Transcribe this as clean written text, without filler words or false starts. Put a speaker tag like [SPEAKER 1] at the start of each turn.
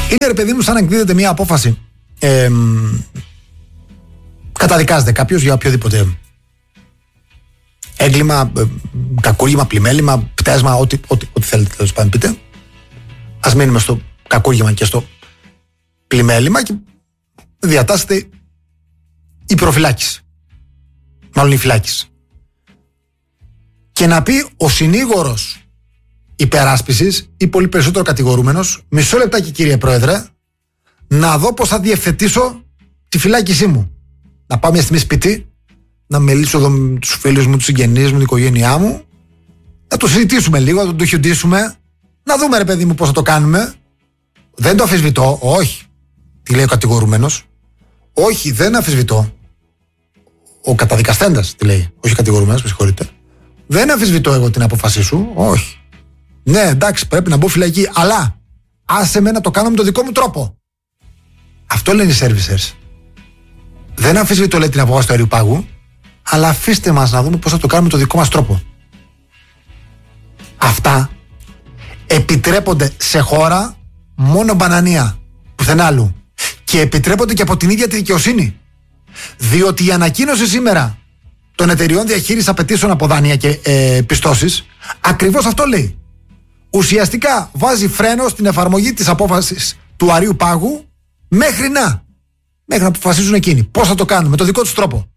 [SPEAKER 1] Είναι, ρε παιδί μου, σαν να εκδίδεται μια απόφαση. Καταδικάζεται κάποιος για οποιοδήποτε έγκλημα, κακούργημα, πλημέλημα, πτέσμα, ό,τι θέλετε, τέλος πάντων πείτε. Ας μείνουμε στο κακούργημα και στο πλημέλημα και διατάσσεται η προφυλάκηση. Μάλλον η φυλάκηση. Και να πει ο συνήγορος υπεράσπισης ή πολύ περισσότερο κατηγορούμενος, μισό λεπτάκι κύριε Πρόεδρε, να δω πώς θα διευθετήσω τη φυλάκισή μου. Να πάω μια στιγμή σπίτι, να μιλήσω εδώ με τους φίλους μου, τους συγγενείς μου, την οικογένειά μου, να το συζητήσουμε λίγο, να το χιουντήσουμε, να δούμε, ρε παιδί μου, πώς θα το κάνουμε. Δεν το αμφισβητώ, όχι. Τι λέει ο κατηγορούμενος? Όχι, δεν αμφισβητώ. Ο καταδικαστέντας τι λέει, όχι ο κατηγορούμενος, με συγχωρείτε. Δεν αμφισβητώ εγώ την απόφασή σου, όχι. Ναι, εντάξει, πρέπει να μπω φυλακή, αλλά άσε με να το κάνω με τον δικό μου τρόπο. Αυτό λένε οι servicers. Δεν αμφισβητώ, λέει, την απόφαση του Αριού Πάγου, αλλά αφήστε μας να δούμε πώς θα το κάνουμε με τον δικό μας τρόπο. Αυτά επιτρέπονται σε χώρα μόνο μπανανία, πουθενά άλλου. Και επιτρέπονται και από την ίδια τη δικαιοσύνη. Διότι η ανακοίνωση σήμερα των εταιριών διαχείρισης απαιτήσεων από δάνεια και πιστώσεις ακριβώς αυτό λέει. Ουσιαστικά βάζει φρένο στην εφαρμογή της απόφασης του Αρείου Πάγου μέχρι να αποφασίζουν εκείνοι πώς θα το κάνουν με τον δικό τους τρόπο.